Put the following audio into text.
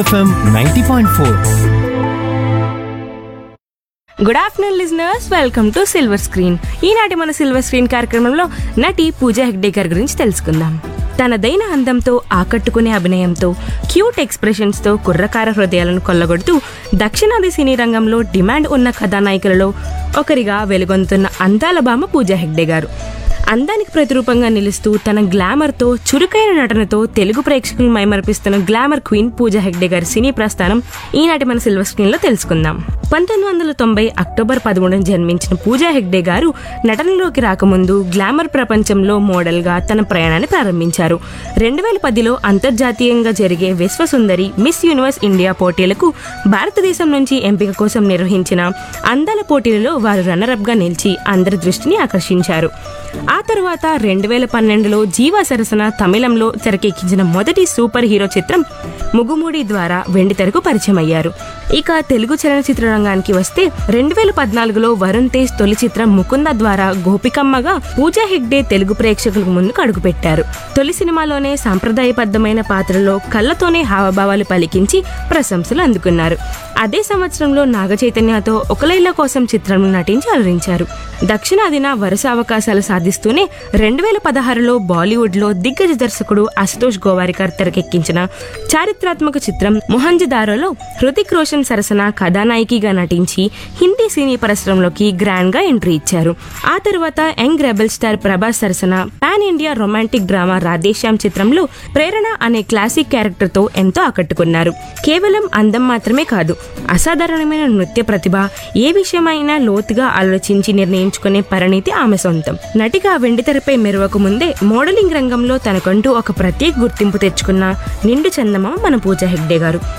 FM 90.4. Good afternoon listeners, welcome to silver screen. ఈనాటి మన silver screen కార్యక్రమంలో నటి పూజా హెగ్డే గారి గురించి తెలుసుకుందాం. తనదైన అందంతో, ఆకట్టుకునే అభినయంతో, క్యూట్ ఎక్స్ప్రెషన్స్తో కుర్రకార హృదయాలను కొల్లగొడుతూ దక్షిణాది సినీ రంగంలో డిమాండ్ ఉన్న కథానాయికలలో ఒకరిగా వెలుగొందుతున్న అందాల భామ పూజా హెగ్డే గారు. అందానికి ప్రతిరూపంగా నిలుస్తూ తన గ్లామర్తో, చురుకైన నటనతో తెలుగు ప్రేక్షకులను మైమర్పిస్తున్న గ్లామర్ క్వీన్ పూజా హెగ్డే గారి సినీ ప్రస్థానం ఈనాటి మన సిల్వర్ స్క్రీన్ లో తెలుసుకుందాం. 1990 అక్టోబర్ 13 జన్మించిన పూజా హెగ్డే గారు నటనలోకి రాకముందు గ్లామర్ ప్రపంచంలో మోడల్ గా తన ప్రయాణాన్ని ప్రారంభించారు. 2010లో అంతర్జాతీయంగా జరిగే విశ్వసుందరి మిస్ యూనివర్స్ ఇండియా పోటీలకు భారతదేశం నుంచి ఎంపిక కోసం నిర్వహించిన అందాల పోటీలలో వారు రన్నరప్ గా నిలిచి అందరి దృష్టిని ఆకర్షించారు. ఆ తరువాత 2012లో జీవా సరసన తమిళంలో తెరకెక్కించిన మొదటి సూపర్ హీరో చిత్రం ముగుమూడి ద్వారా వెండితెరకు పరిచయం అయ్యారు. ఇక తెలుగు చలనచిత్ర రంగానికి వస్తే 2014లో వరుణ్ తేజ్ తొలి చిత్రం ముకుంద ద్వారా గోపికమ్మగా పూజా హెగ్డే తెలుగు ప్రేక్షకులకు ముందుకు అడుగుపెట్టారు. తొలి సినిమాలోనే సాంప్రదాయబద్ధమైన పాత్రలో కళ్ళతోనే హావభావాలు పలికించి ప్రశంసలు అందుకున్నారు. అదే సంవత్సరంలో నాగ చైతన్యతో ఒక లైలా కోసం చిత్రంలో నటించి అలరించారు. దక్షిణాదిన వరుస అవకాశాలు సాధిస్తూనే 2016లో బాలీవుడ్ లో దిగ్గజ దర్శకుడు అశుతోష్ గోవారికర్ తెరకెక్కించిన చారిత్రాత్మక చిత్రం మొహంజదారోలో హృతిక్ రోషన్ సరసన కథానాయికగా నటించి హిందీ సినీ పరిశ్రమలోకి గ్రాండ్ గా ఎంట్రీ ఇచ్చారు. ఆ తర్వాత యంగ్ రెబెల్ స్టార్ ప్రభాస్ సరసన pan India romantic drama Radhe Shyam చిత్రంలో ప్రేరణ అనే క్లాసిక్ క్యారెక్టర్ తో ఎంతో ఆకట్టుకున్నారు. కేవలం అందం మాత్రమే కాదు, అసాధారణమైన నృత్య ప్రతిభ, ఏ విషయమైనా లోతుగా ఆలోచించి నిర్ణయించుకునే పరిణితి ఆమె సొంతం. నటిగా వెండితెరపై మెరవక ముందే మోడలింగ్ రంగంలో తనకంటూ ఒక ప్రత్యేక గుర్తింపు తెచ్చుకున్న నిండు చందమామ మన పూజా హెగ్డే గారు.